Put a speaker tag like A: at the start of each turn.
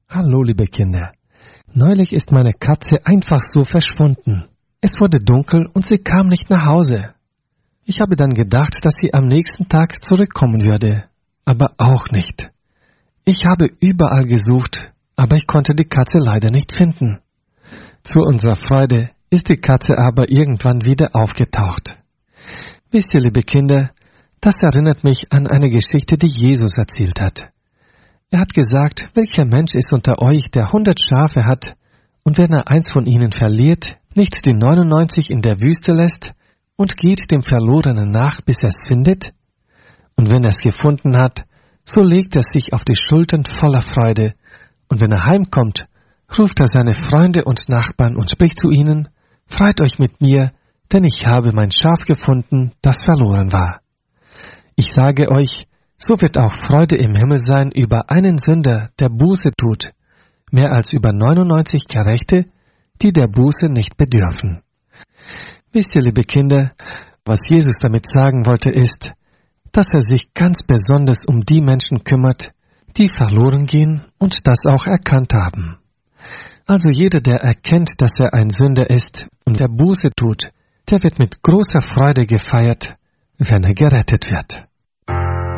A: Hallo, liebe Kinder. Neulich ist meine Katze einfach so verschwunden. Es wurde dunkel und sie kam nicht nach Hause. Ich habe dann gedacht, dass sie am nächsten Tag zurückkommen würde, aber auch nicht. Ich habe überall gesucht, aber ich konnte die Katze leider nicht finden. Zu unserer Freude ist die Katze aber irgendwann wieder aufgetaucht. Wisst ihr, liebe Kinder, das erinnert mich an eine Geschichte, die Jesus erzählt hat. Er hat gesagt, welcher Mensch ist unter euch, der 100 Schafe hat, und wenn er eins von ihnen verliert, nicht die 99 in der Wüste lässt und geht dem Verlorenen nach, bis er es findet? Und wenn er es gefunden hat, so legt er sich auf die Schultern voller Freude, und wenn er heimkommt, ruft er seine Freunde und Nachbarn und spricht zu ihnen, freut euch mit mir, denn ich habe mein Schaf gefunden, das verloren war. Ich sage euch, so wird auch Freude im Himmel sein über einen Sünder, der Buße tut, mehr als über 99 Gerechte, die der Buße nicht bedürfen. Wisst ihr, liebe Kinder, was Jesus damit sagen wollte, ist, dass er sich ganz besonders um die Menschen kümmert, die verloren gehen und das auch erkannt haben. Also jeder, der erkennt, dass er ein Sünder ist und der Buße tut, der wird mit großer Freude gefeiert, wenn er gerettet wird.